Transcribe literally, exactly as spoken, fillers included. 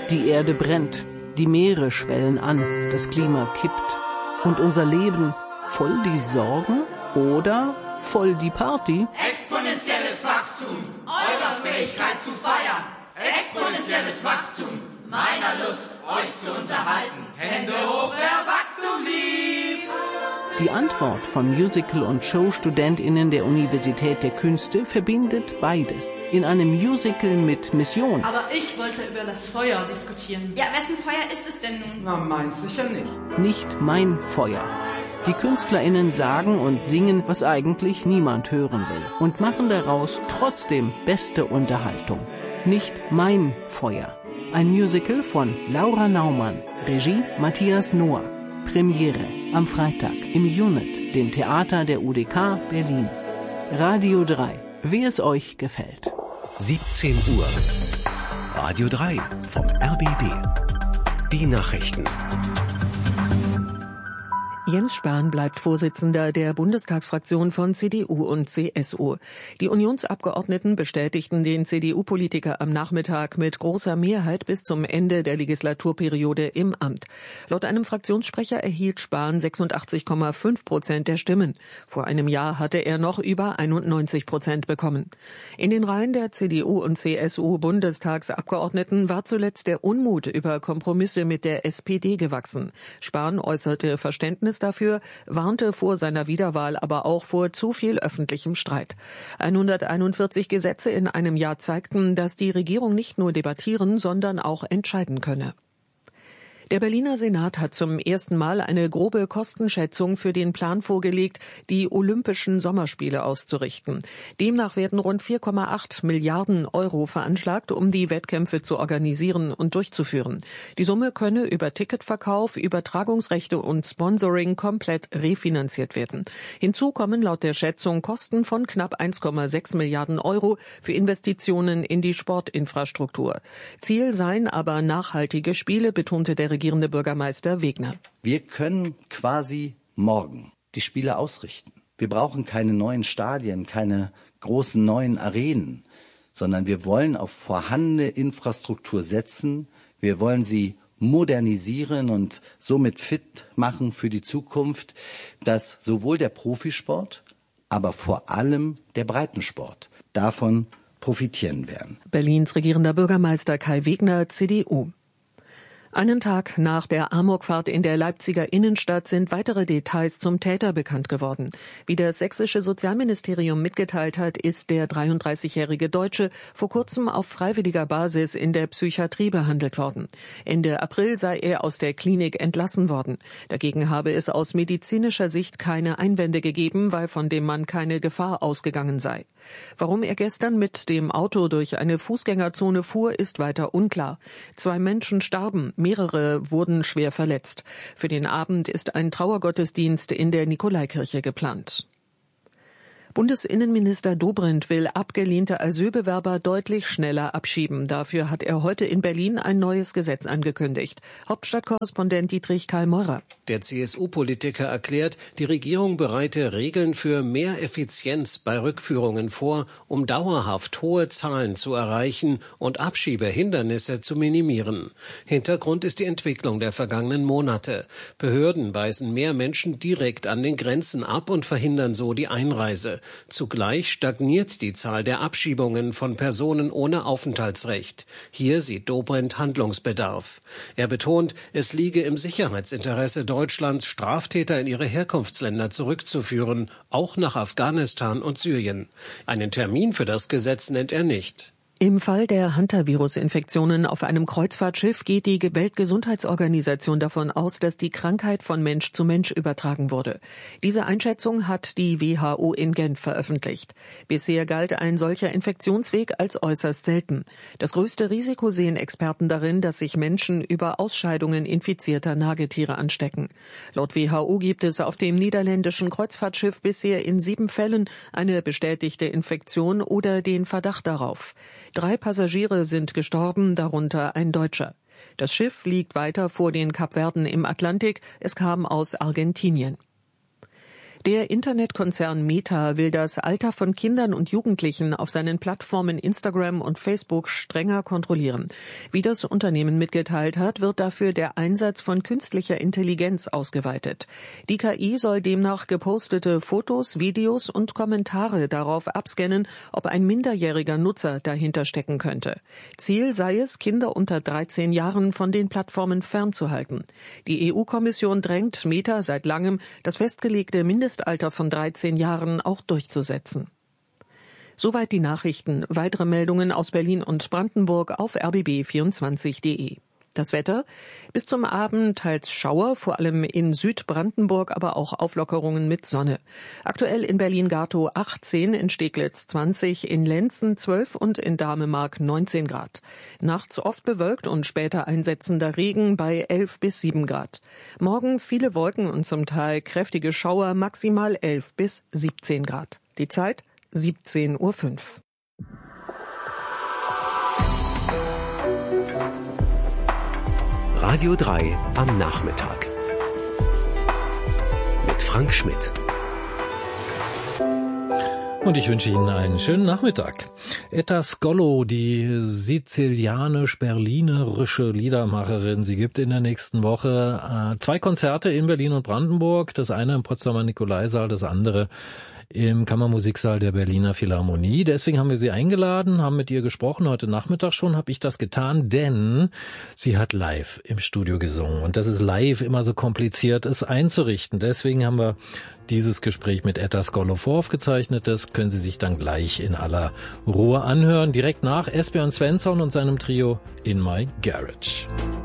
Die Erde brennt, die Meere schwellen an, das Klima kippt. Und unser Leben voll die Sorgen oder voll die Party? Exponentielles Wachstum, eurer Fähigkeit zu feiern. Exponentielles Wachstum, meiner Lust, euch zu unterhalten. Hände hoch, wer Wachstum liebt! Die Antwort von Musical- und Show-StudentInnen der Universität der Künste verbindet beides. In einem Musical mit Mission. Aber ich wollte über das Feuer diskutieren. Ja, wessen Feuer ist es denn nun? Na, meins sicher nicht. Nicht mein Feuer. Die KünstlerInnen sagen und singen, was eigentlich niemand hören will. Und machen daraus trotzdem beste Unterhaltung. Nicht mein Feuer. Ein Musical von Laura Naumann. Regie Matthias Noah. Premiere am Freitag im Unit, dem Theater der U D K Berlin. Radio drei, wie es euch gefällt. siebzehn Uhr. Radio drei vom R B B. Die Nachrichten. Jens Spahn bleibt Vorsitzender der Bundestagsfraktion von C D U und C S U. Die Unionsabgeordneten bestätigten den C D U-Politiker am Nachmittag mit großer Mehrheit bis zum Ende der Legislaturperiode im Amt. Laut einem Fraktionssprecher erhielt Spahn sechsundachtzig Komma fünf Prozent der Stimmen. Vor einem Jahr hatte er noch über einundneunzig Prozent bekommen. In den Reihen der C D U und C S U-Bundestagsabgeordneten war zuletzt der Unmut über Kompromisse mit der S P D gewachsen. Spahn äußerte Verständnis dafür, warnte vor seiner Wiederwahl aber auch vor zu viel öffentlichem Streit. hunderteinundvierzig Gesetze in einem Jahr zeigten, dass die Regierung nicht nur debattieren, sondern auch entscheiden könne. Der Berliner Senat hat zum ersten Mal eine grobe Kostenschätzung für den Plan vorgelegt, die Olympischen Sommerspiele auszurichten. Demnach werden rund vier Komma acht Milliarden Euro veranschlagt, um die Wettkämpfe zu organisieren und durchzuführen. Die Summe könne über Ticketverkauf, Übertragungsrechte und Sponsoring komplett refinanziert werden. Hinzu kommen laut der Schätzung Kosten von knapp eins Komma sechs Milliarden Euro für Investitionen in die Sportinfrastruktur. Ziel seien aber nachhaltige Spiele, betonte der regierende Bürgermeister Wegner. Wir können quasi morgen die Spiele ausrichten. Wir brauchen keine neuen Stadien, keine großen neuen Arenen, sondern wir wollen auf vorhandene Infrastruktur setzen. Wir wollen sie modernisieren und somit fit machen für die Zukunft, dass sowohl der Profisport, aber vor allem der Breitensport davon profitieren werden. Berlins regierender Bürgermeister Kai Wegner, C D U. Einen Tag nach der Amokfahrt in der Leipziger Innenstadt sind weitere Details zum Täter bekannt geworden. Wie das sächsische Sozialministerium mitgeteilt hat, ist der dreiunddreißigjährige Deutsche vor kurzem auf freiwilliger Basis in der Psychiatrie behandelt worden. Ende April sei er aus der Klinik entlassen worden. Dagegen habe es aus medizinischer Sicht keine Einwände gegeben, weil von dem Mann keine Gefahr ausgegangen sei. Warum er gestern mit dem Auto durch eine Fußgängerzone fuhr, ist weiter unklar. Zwei Menschen starben, mehrere wurden schwer verletzt. Für den Abend ist ein Trauergottesdienst in der Nikolaikirche geplant. Bundesinnenminister Dobrindt will abgelehnte Asylbewerber deutlich schneller abschieben. Dafür hat er heute in Berlin ein neues Gesetz angekündigt. Hauptstadtkorrespondent Dietrich Karl Meurer. Der C S U-Politiker erklärt, die Regierung bereite Regeln für mehr Effizienz bei Rückführungen vor, um dauerhaft hohe Zahlen zu erreichen und Abschiebehindernisse zu minimieren. Hintergrund ist die Entwicklung der vergangenen Monate. Behörden weisen mehr Menschen direkt an den Grenzen ab und verhindern so die Einreise. Zugleich stagniert die Zahl der Abschiebungen von Personen ohne Aufenthaltsrecht. Hier sieht Dobrindt Handlungsbedarf. Er betont, es liege im Sicherheitsinteresse Deutschlands, Straftäter in ihre Herkunftsländer zurückzuführen, auch nach Afghanistan und Syrien. Einen Termin für das Gesetz nennt er nicht. Im Fall der Hantavirus-Infektionen auf einem Kreuzfahrtschiff geht die Weltgesundheitsorganisation davon aus, dass die Krankheit von Mensch zu Mensch übertragen wurde. Diese Einschätzung hat die W H O in Genf veröffentlicht. Bisher galt ein solcher Infektionsweg als äußerst selten. Das größte Risiko sehen Experten darin, dass sich Menschen über Ausscheidungen infizierter Nagetiere anstecken. Laut W H O gibt es auf dem niederländischen Kreuzfahrtschiff bisher in sieben Fällen eine bestätigte Infektion oder den Verdacht darauf. Drei Passagiere sind gestorben, darunter ein Deutscher. Das Schiff liegt weiter vor den Kapverden im Atlantik. Es kam aus Argentinien. Der Internetkonzern Meta will das Alter von Kindern und Jugendlichen auf seinen Plattformen Instagram und Facebook strenger kontrollieren. Wie das Unternehmen mitgeteilt hat, wird dafür der Einsatz von künstlicher Intelligenz ausgeweitet. Die K I soll demnach gepostete Fotos, Videos und Kommentare darauf abscannen, ob ein minderjähriger Nutzer dahinter stecken könnte. Ziel sei es, Kinder unter dreizehn Jahren von den Plattformen fernzuhalten. Die E U-Kommission drängt Meta seit langem, das festgelegte Mindestalter von dreizehn Jahren auch durchzusetzen. Soweit die Nachrichten. Weitere Meldungen aus Berlin und Brandenburg auf r b b vierundzwanzig punkt de. Das Wetter? Bis zum Abend teils Schauer, vor allem in Südbrandenburg, aber auch Auflockerungen mit Sonne. Aktuell in Berlin-Gatow achtzehn, in Steglitz zwanzig, in Lenzen zwölf und in Damemark neunzehn Grad. Nachts oft bewölkt und später einsetzender Regen bei elf bis sieben Grad. Morgen viele Wolken und zum Teil kräftige Schauer, maximal elf bis siebzehn Grad. Die Zeit siebzehn Uhr fünf. Radio drei am Nachmittag. Mit Frank Schmidt. Und ich wünsche Ihnen einen schönen Nachmittag. Etta Scolo, die sizilianisch-berlinerische Liedermacherin, sie gibt in der nächsten Woche äh, zwei Konzerte in Berlin und Brandenburg. Das eine im Potsdamer Nikolaisaal, das andere im Kammermusiksaal der Berliner Philharmonie. Deswegen haben wir sie eingeladen, haben mit ihr gesprochen. Heute Nachmittag schon habe ich das getan, denn sie hat live im Studio gesungen. Und das ist live immer so kompliziert, es einzurichten. Deswegen haben wir dieses Gespräch mit Etta Scolo voraufgezeichnet. Das können Sie sich dann gleich in aller Ruhe anhören. Direkt nach Esbjörn Svensson und seinem Trio In My Garage.